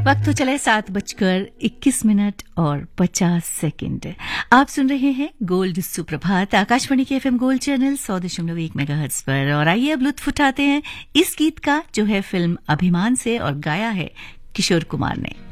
वक्त तो चले 7:21 और 50 आप सुन रहे हैं गोल्ड सुप्रभात आकाशवाणी के एफएम गोल्ड चैनल 100.1 मेगाहर्ट्ज पर। और आइए अब लुत्फ उठाते हैं इस गीत का, जो है फिल्म अभिमान से और गाया है किशोर कुमार ने।